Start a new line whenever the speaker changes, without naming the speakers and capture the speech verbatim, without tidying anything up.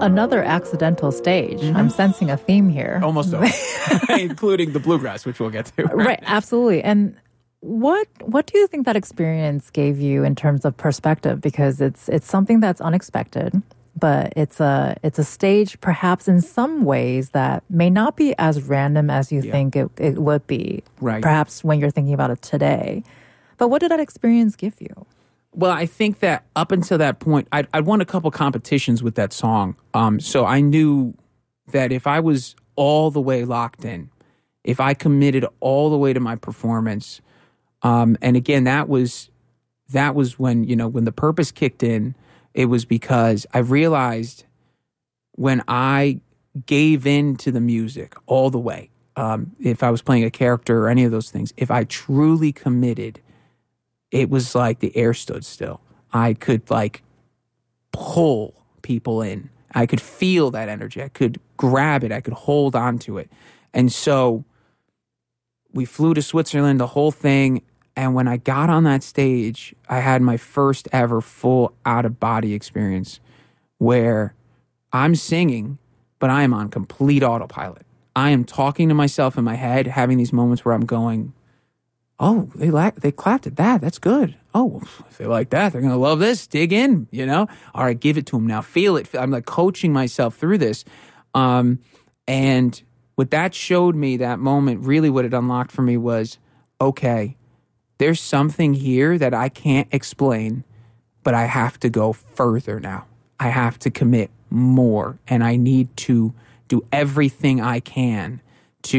another accidental stage. Mm-hmm. I'm sensing a theme here.
Almost all. Including the bluegrass, which we'll get to.
Right, absolutely. And what what do you think that experience gave you in terms of perspective? Because it's it's something that's unexpected, but it's a it's a stage perhaps in some ways that may not be as random as you yeah. think it, it would be.
Right.
Perhaps when you're thinking about it today. But what did that experience give you?
Well, I think that up until that point, I'd, I'd won a couple competitions with that song. Um, so I knew that if I was all the way locked in, if I committed all the way to my performance, um, and again, that was that was when, you know, when the purpose kicked in, it was because I realized when I gave in to the music all the way, um, if I was playing a character or any of those things, if I truly committed, it was like the air stood still. I could like pull people in. I could feel that energy. I could grab it. I could hold on to it. And so we flew to Switzerland, the whole thing. And when I got on that stage, I had my first ever full out-of-body experience where I'm singing, but I am on complete autopilot. I am talking to myself in my head, having these moments where I'm going, oh, they la- they clapped at that. That's good. Oh, if they like that, they're going to love this. Dig in, you know? All right, give it to them now. Feel it. I'm like coaching myself through this. Um, and what that showed me, that moment, really what it unlocked for me was, okay, there's something here that I can't explain, but I have to go further now. I have to commit more, and I need to do everything I can